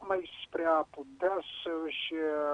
tocmai spre a putea să-și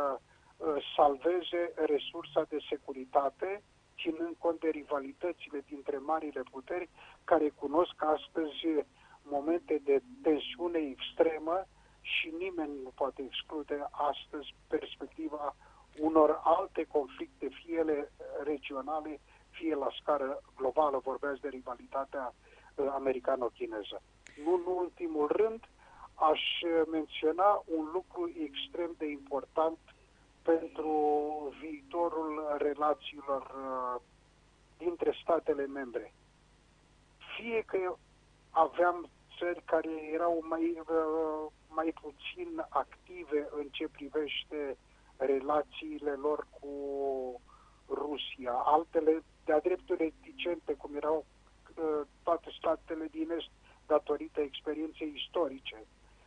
salveze resursa de securitate, ținând cont de rivalitățile dintre marile puteri, care cunosc astăzi momente de tensiune extremă și nimeni nu poate exclude astăzi perspectiva unor alte conflicte, fie ele regionale, fie la scară globală. Vorbeați de rivalitatea americano-chineză. Nu în ultimul rând, aș menționa un lucru extrem de important pentru viitorul relațiilor dintre statele membre. Fie că aveam țări care erau mai puțin active în ce privește relațiile lor cu Rusia, altele de-a dreptul reticente, cum erau toate statele din Est, datorită experienței istorice.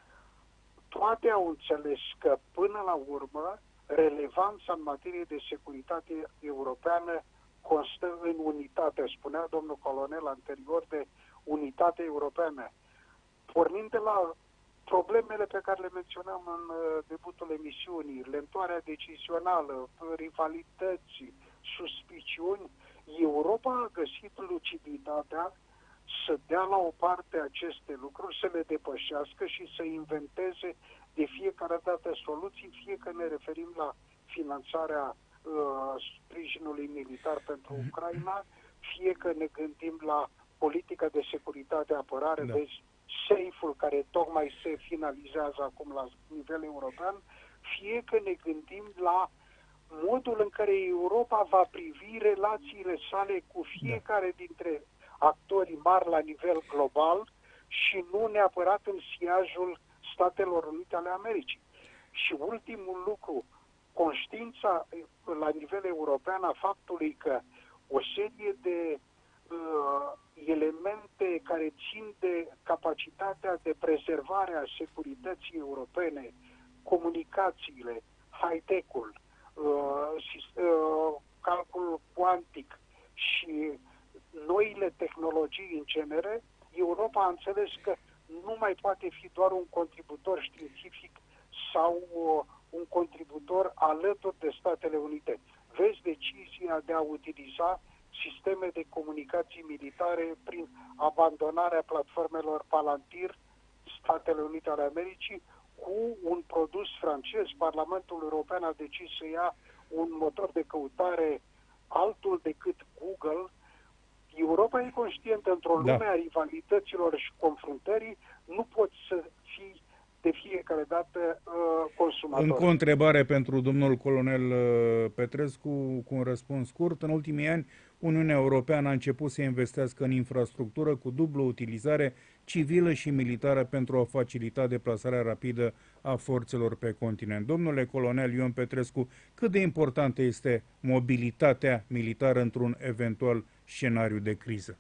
Toate au înțeles că, până la urmă, relevanța în materie de securitate europeană constă în unitate. Spunea domnul colonel anterior de unitate europeană. Pornind de la problemele pe care le menționam în debutul emisiunii, lentoarea decizională, rivalități, suspiciuni, Europa a găsit luciditatea să dea la o parte aceste lucruri, să le depășească și să inventeze de fiecare dată soluții, fie că ne referim la finanțarea sprijinului militar pentru Ucraina, fie că ne gândim la politica de securitate-apărare, vezi SAFE-ul care tocmai se finalizează acum la nivel european, fie că ne gândim la modul în care Europa va privi relațiile sale cu fiecare dintre actorii mari la nivel global și nu neapărat în siajul Statelor Unite ale Americii. Și ultimul lucru, conștiința la nivel european a faptului că o serie de elemente care țin de capacitatea de prezervare a securității europene, comunicațiile, high-tech-ul, calculul cuantic și noile tehnologii în genere, Europa a înțeles că nu mai poate fi doar un contributor științific sau un contributor alături de Statele Unite. Vezi decizia de a utiliza sisteme de comunicații militare prin abandonarea platformelor Palantir, Statele Unite ale Americii, cu un produs francez. Parlamentul European a decis să ia un motor de căutare altul decât Google. Europa e conștientă, într-o lume a rivalităților și confruntării, nu poți să fii de fiecare dată consumator. Încă o întrebare pentru domnul colonel Petrescu, cu un răspuns scurt. În ultimii ani, Uniunea Europeană a început să investească în infrastructură cu dublă utilizare civilă și militară pentru a facilita deplasarea rapidă a forțelor pe continent. Domnule colonel Ion Petrescu, cât de importantă este mobilitatea militară într-un eventual scenariu de criză?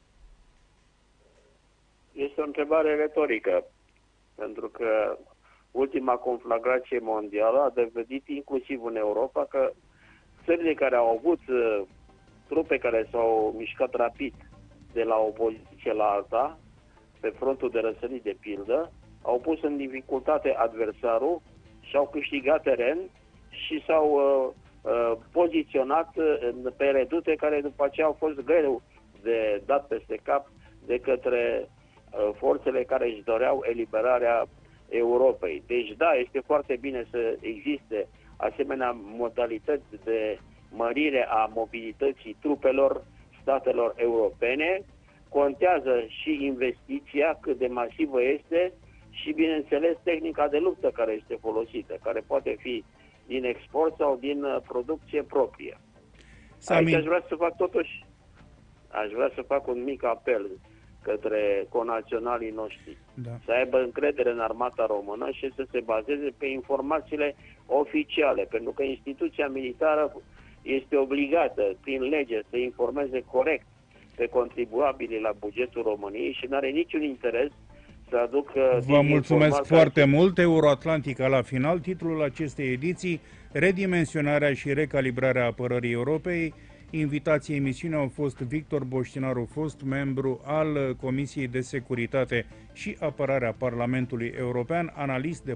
Este o întrebare retorică, pentru că ultima conflagrație mondială a dovedit inclusiv în Europa că țările care au avut trupe care s-au mișcat rapid de la o poziție la alta, pe frontul de răsărit de pildă, au pus în dificultate adversarul și au câștigat teren și s-au poziționat pe redute care după aceea au fost greu de dat peste cap de către forțele care își doreau eliberarea Europei. Deci da, este foarte bine să existe asemenea modalități de mărire a mobilității trupelor statelor europene. Contează și investiția, cât de masivă este, și bineînțeles tehnica de luptă care este folosită, care poate fi din export sau din producție proprie. Aici aș vrea să fac un mic apel către conaționalii noștri, să aibă încredere în armata română și să se bazeze pe informațiile oficiale, pentru că instituția militară este obligată prin lege să informeze corect pe contribuabilii la bugetul României și nu are niciun interes să aducă... Vă mulțumesc foarte mult. Euroatlantica la final. Titlul acestei ediții: Redimensionarea și recalibrarea apărării Europei. Invitații emisiunii au fost Victor Boștinaru, fost membru al Comisiei de Securitate și Apărare a Parlamentului European, analist de